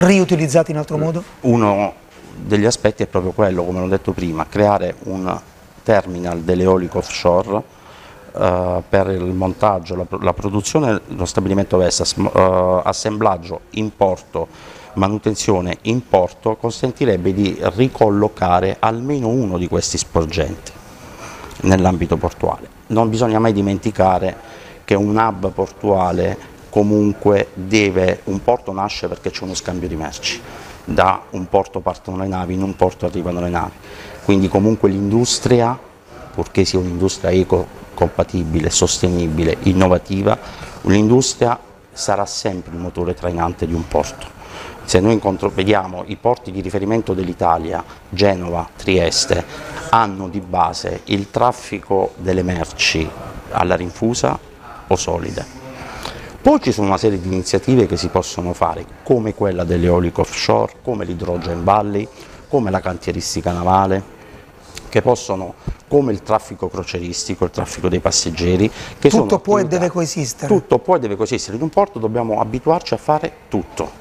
riutilizzati in altro modo? Uno degli aspetti è proprio quello, come l'ho detto prima, creare un terminal dell'eolico offshore per il montaggio, la produzione, lo stabilimento Vestas, assemblaggio, importo, manutenzione, importo, consentirebbe di ricollocare almeno uno di questi sporgenti nell'ambito portuale. Non bisogna mai dimenticare che un hub portuale comunque un porto nasce perché c'è uno scambio di merci, da un porto partono le navi, in un porto arrivano le navi, quindi comunque l'industria, purché sia un'industria ecocompatibile, sostenibile, innovativa, l'industria sarà sempre il motore trainante di un porto. Se noi vediamo i porti di riferimento dell'Italia, Genova, Trieste, hanno di base il traffico delle merci alla rinfusa o solide. Poi ci sono una serie di iniziative che si possono fare, come quella dell'eolico offshore, come l'hydrogen valley, come la cantieristica navale, come il traffico crocieristico, il traffico dei passeggeri. Tutto può e deve coesistere. Tutto può e deve coesistere. In un porto dobbiamo abituarci a fare tutto.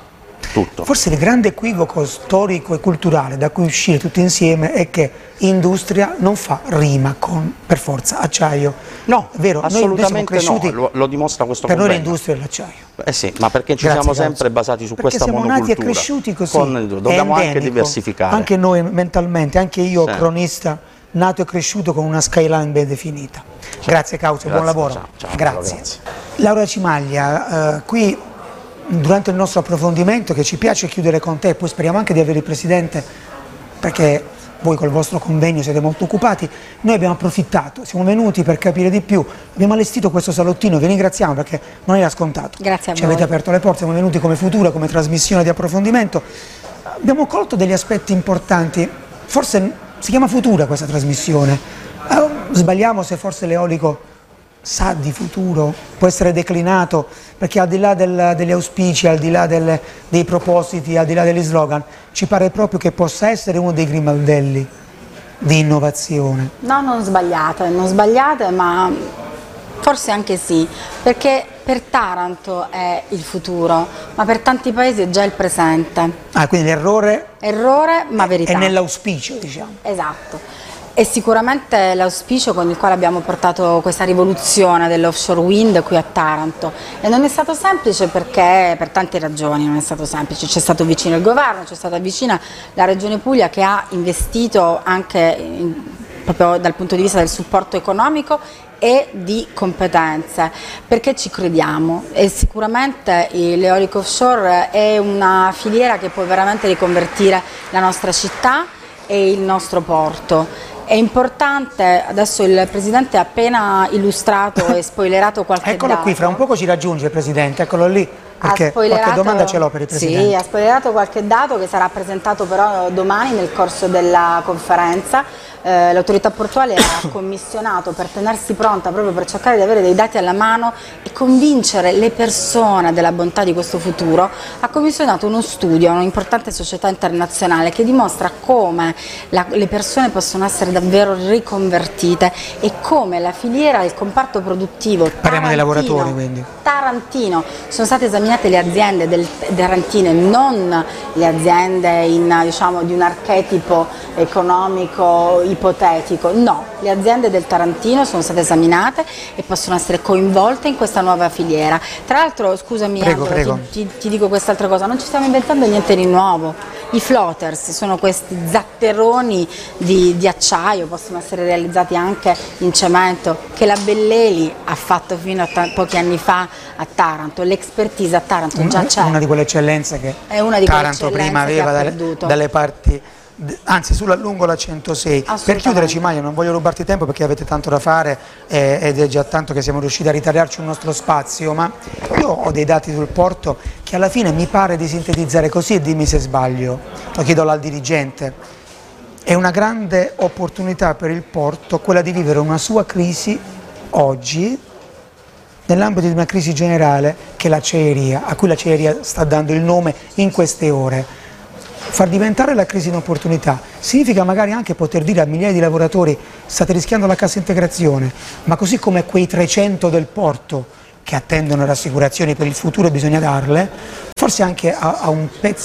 Forse il grande equivoco storico e culturale da cui uscire tutti insieme è che industria non fa rima con, per forza, acciaio. No, è vero, assolutamente no, lo dimostra questo per convegno. noi l'industria è l'acciaio. Sì, ma perché ci siamo sempre basati su questa monocultura. Perché siamo nati e cresciuti così. Dobbiamo anche diversificare. Anche noi mentalmente, anche io cronista, nato e cresciuto con una skyline ben definita. Grazie Cauzio, buon lavoro. Ciao, grazie. Laura Cimaglia, qui durante il nostro approfondimento, che ci piace chiudere con te, poi speriamo anche di avere il Presidente, perché voi col vostro convegno siete molto occupati, noi abbiamo approfittato, siamo venuti per capire di più, abbiamo allestito questo salottino, vi ringraziamo perché non era scontato. Grazie a voi. Ci avete aperto le porte, siamo venuti come Futura, come trasmissione di approfondimento, abbiamo colto degli aspetti importanti, forse si chiama Futura questa trasmissione, sbagliamo se forse l'eolico sa di futuro, può essere declinato, perché al di là degli auspici, al di là dei propositi, al di là degli slogan, ci pare proprio che possa essere uno dei grimaldelli di innovazione. No, non sbagliate, ma forse anche sì, perché per Taranto è il futuro, ma per tanti paesi è già il presente. Ah, quindi l'errore... Errore, ma verità. È nell'auspicio, diciamo. Esatto. E sicuramente l'auspicio con il quale abbiamo portato questa rivoluzione dell'offshore wind qui a Taranto, e non è stato semplice perché per tante ragioni non è stato semplice, c'è stato vicino il governo, c'è stata vicina la Regione Puglia che ha investito anche proprio dal punto di vista del supporto economico e di competenze, perché ci crediamo e sicuramente l'eolico offshore è una filiera che può veramente riconvertire la nostra città e il nostro porto. È importante, adesso il Presidente ha appena illustrato e spoilerato qualche Eccolo dato. qui, fra un poco ci raggiunge il Presidente, eccolo lì, perché qualche domanda ce l'ho per il Presidente. Sì, ha spoilerato qualche dato che sarà presentato però domani nel corso della conferenza. L'autorità portuale ha commissionato, per tenersi pronta, proprio per cercare di avere dei dati alla mano e convincere le persone della bontà di questo futuro, ha commissionato uno studio a un'importante società internazionale che dimostra come le persone possono essere davvero riconvertite e come la filiera, il comparto produttivo parliamo dei lavoratori, quindi tarantino, sono state esaminate le aziende tarantine, non le aziende diciamo, di un archetipo economico ipotetico, no, le aziende del Tarantino sono state esaminate e possono essere coinvolte in questa nuova filiera. Tra l'altro, scusami, prego. Ti dico quest'altra cosa, non ci stiamo inventando niente di nuovo. I floaters sono questi zatteroni di acciaio, possono essere realizzati anche in cemento, che la Belleli ha fatto fino a pochi anni fa a Taranto, l'expertise a Taranto già c'è. Una di quelle eccellenze che Taranto prima aveva dalle parti, anzi lungo la 106. Per chiudere, Cimaglia, non voglio rubarti tempo perché avete tanto da fare ed è già tanto che siamo riusciti a ritagliarci un nostro spazio, ma io ho dei dati sul porto che alla fine mi pare di sintetizzare così, e dimmi se sbaglio, lo chiedo al dirigente. È una grande opportunità per il porto quella di vivere una sua crisi oggi nell'ambito di una crisi generale che è l'acciaieria, a cui l'acciaieria sta dando il nome in queste ore. Far diventare la crisi un'opportunità significa magari anche poter dire a migliaia di lavoratori: state rischiando la cassa integrazione, ma così come quei 300 del porto che attendono rassicurazioni per il futuro, bisogna darle, forse anche a un pezzo